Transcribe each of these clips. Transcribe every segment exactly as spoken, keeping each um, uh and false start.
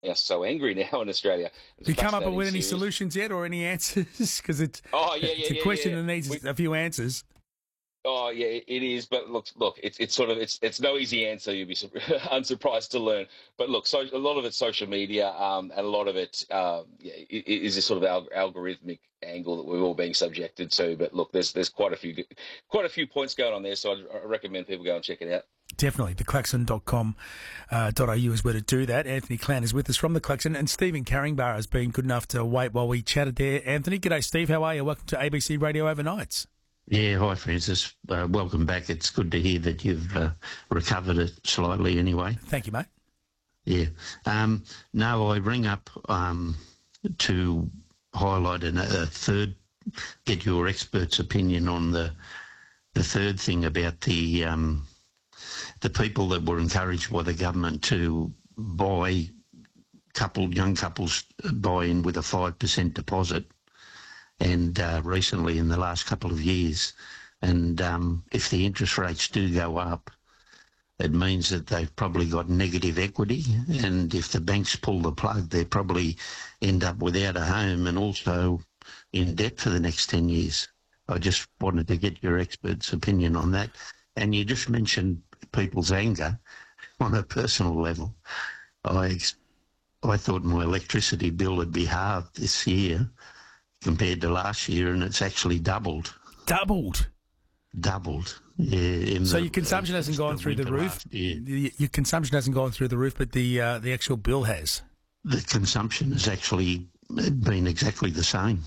us so angry now in Australia. It's Have a you come up fascinating with any series. solutions yet or any answers? Because it's, Oh yeah, yeah, it's a yeah, question yeah. that We, needs a few answers. Oh yeah, it it is. But look, look, it's it's sort of it's it's no easy answer. You'd be sur- unsurprised to learn. But look, so a lot of it's social media, um, and a lot of it, um, yeah, i- i- is this sort of al- algorithmic angle that we're all being subjected to. But look, there's there's quite a few good- quite a few points going on there. So I'd, I recommend people go and check it out. Definitely. The klaxon dot com dot au is where to do that. Anthony Clan is with us from the Klaxon, and Stephen Carringbar has been good enough to wait while we chatted there. Anthony, g'day, Steve. How are you? Welcome to A B C Radio Overnights. Yeah, hi Francis. Uh, welcome back. It's good to hear that you've uh, recovered it slightly anyway. Thank you, mate. Yeah. Um, no, I ring up um, to highlight an, a third, get your expert's opinion on the the third thing about the um, the people that were encouraged by the government to buy couple young couples buy in with a five percent deposit. And uh, recently in the last couple of years. And um, if the interest rates do go up, it means that they've probably got negative equity. And if the banks pull the plug, they probably end up without a home and also in debt for the next ten years. I just wanted to get your expert's opinion on that. And you just mentioned people's anger on a personal level. I, I thought my electricity bill would be halved this year compared to last year, and it's actually doubled. Doubled? Doubled, yeah. In So the, your consumption uh, hasn't gone the through the winter roof? last year. Y- Your consumption hasn't gone through the roof, but the uh, the actual bill has? The consumption has actually been exactly the same.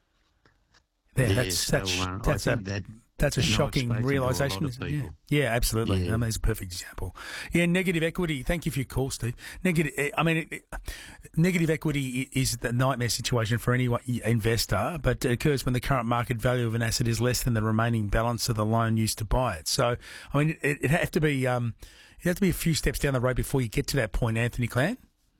Yeah, Yeah, that's, so that's, uh, I that's a... think that... That's a and I've shocking spoken to a realisation. lot of isn't it? Yeah. people. yeah, absolutely. Yeah. I mean, it's a perfect example. Yeah, negative equity. Thank you for your call, Steve. Negative. I mean, it, it, negative equity is the nightmare situation for any investor, but it occurs when the current market value of an asset is less than the remaining balance of the loan used to buy it. So, I mean, it, it have to be um, it have to be a few steps down the road before you get to that point, Anthony Clan.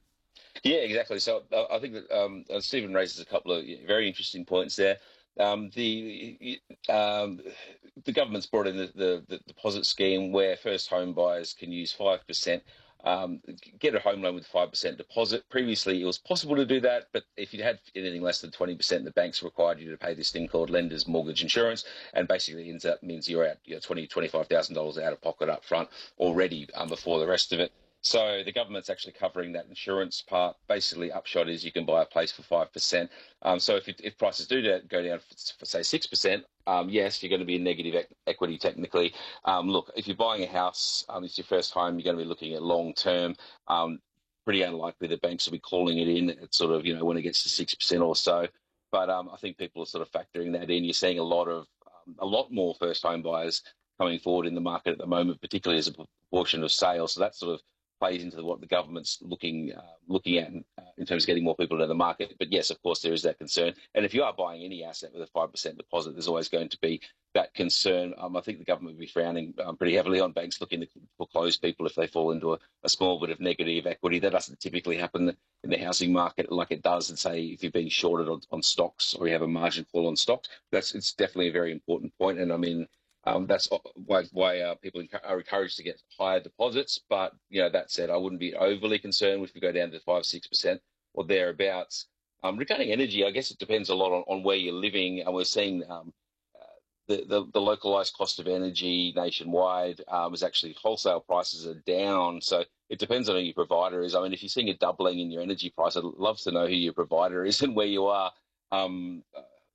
Yeah, exactly. So uh, I think that um, uh, Stephen raises a couple of very interesting points there. Um, the um, the government's brought in the, the, the deposit scheme where first home buyers can use five percent, um, get a home loan with five percent deposit. Previously, it was possible to do that, but if you had anything less than twenty percent, the banks required you to pay this thing called lender's mortgage insurance, and basically ends up means you're out you know, twenty thousand dollars, twenty-five thousand dollars out of pocket up front already um, before the rest of it. So the government's actually covering that insurance part. Basically, upshot is you can buy a place for five percent. Um, so if, it, if prices do go down for, for say, six percent, um, yes, you're going to be in negative e- equity technically. Um, look, if you're buying a house, um, it's your first home, you're going to be looking at long term. Um, pretty unlikely the banks will be calling it in at sort of, you know, when it gets to six percent or so. But um, I think people are sort of factoring that in. You're seeing a lot of, um, a lot more first home buyers coming forward in the market at the moment, particularly as a proportion of sales. So that's sort of plays into what the government's looking uh, looking at uh, in terms of getting more people into the market. But yes, of course, there is that concern. And if you are buying any asset with a five percent deposit, there's always going to be that concern. Um, I think the government would be frowning um, pretty heavily on banks looking to foreclose people if they fall into a, a small bit of negative equity. That doesn't typically happen in the housing market like it does, and say if you're being shorted on, on stocks or you have a margin call on stocks. That's it's definitely a very important point. And I mean, Um, that's why, why uh, people are encouraged to get higher deposits. But, you know, that said, I wouldn't be overly concerned if we go down to five, six percent or thereabouts. Um, regarding energy, I guess it depends a lot on, on where you're living. And we're seeing um, uh, the, the, the localized cost of energy nationwide um, is actually wholesale prices are down. So it depends on who your provider is. I mean, if you're seeing a doubling in your energy price, I'd love to know who your provider is and where you are. Um,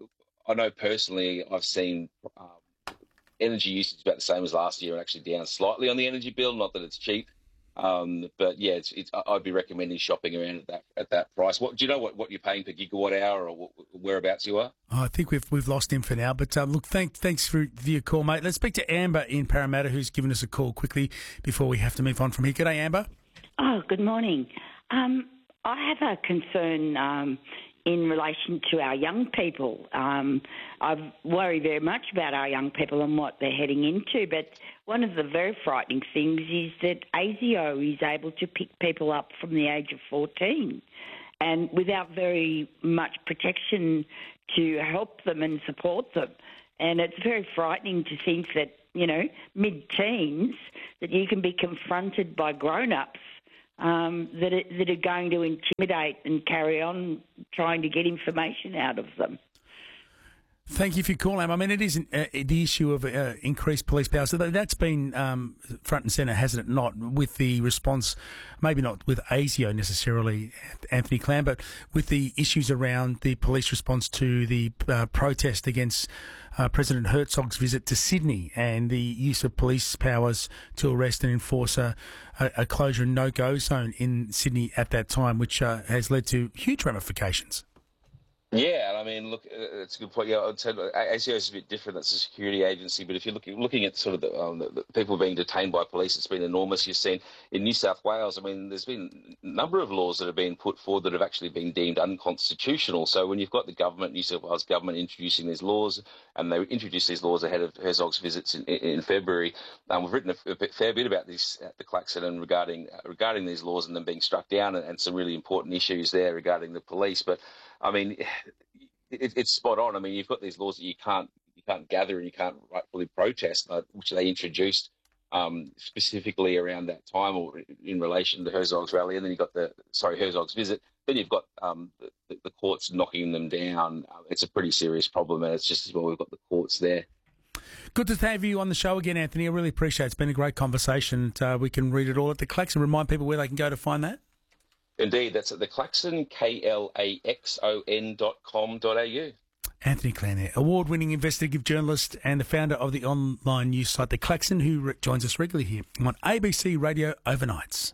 I know personally I've seen um, energy usage is about the same as last year and actually down slightly on the energy bill. Not that it's cheap, um, but yeah, it's, it's, I'd be recommending shopping around at that at that price. What do you know? What, what you're paying per gigawatt hour, or whereabouts you are? Oh, I think we've we've lost him for now. But um, look, thank, thanks for, for your call, mate. Let's speak to Amber in Parramatta, who's given us a call quickly before we have to move on from here. G'day, Amber. Oh, good morning. Um, I have a concern. Um, in relation to our young people. Um, I worry very much about our young people and what they're heading into, but one of the very frightening things is that A S I O is able to pick people up from the age of fourteen and without very much protection to help them and support them. And it's very frightening to think that, you know, mid-teens, that you can be confronted by grown-ups um, that, are, that are going to intimidate and carry on trying to get information out of them. Thank you for your call, Am. I mean, it is uh, the issue of uh, increased police power. So that's been um, front and centre, hasn't it? Not with the response, maybe not with ASIO necessarily, Anthony Clam, but with the issues around the police response to the uh, protest against uh, President Herzog's visit to Sydney and the use of police powers to arrest and enforce a, a closure and no-go zone in Sydney at that time, which uh, has led to huge ramifications. Yeah, I mean, look, it's a good point. Yeah, I'd say ASIO is a bit different. That's a security agency, but if you're looking looking at sort of the, um, the, the people being detained by police, it's been enormous. You've seen in New South Wales. I mean, there's been a number of laws that have been put forward that have actually been deemed unconstitutional. So when you've got the government, New South Wales government, introducing these laws, and they introduced these laws ahead of Herzog's visits in, in February, um, we've written a, a fair bit about this at the Klaxon and regarding uh, regarding these laws and them being struck down, and, and some really important issues there regarding the police, but. I mean, it, it's spot on. I mean, you've got these laws that you can't you can't gather and you can't rightfully protest, uh, which they introduced um, specifically around that time or in relation to Herzog's rally, and then you've got the sorry Herzog's visit. Then you've got um, the, the courts knocking them down. Uh, it's a pretty serious problem, and it's just as well we've got the courts there. Good to have you on the show again, Anthony. I really appreciate it. It's been a great conversation. Uh, we can read it all at the Klaxon. Remind people where they can go to find that. Indeed, that's at the Klaxon, K L A X O N dot com dot A U. Anthony Clan there, award-winning investigative journalist and the founder of the online news site The Klaxon, who re- joins us regularly here on A B C Radio Overnights.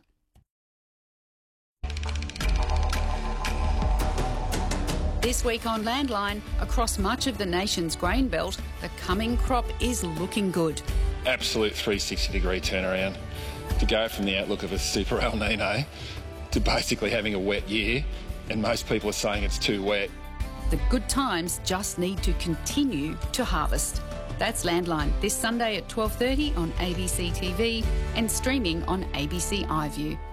This week on Landline, across much of the nation's grain belt, the coming crop is looking good. Absolute three hundred sixty degree turnaround. To go from the outlook of a super El Nino to basically having a wet year, and most people are saying it's too wet. The good times just need to continue to harvest. That's Landline, this Sunday at twelve thirty on A B C T V and streaming on A B C iView.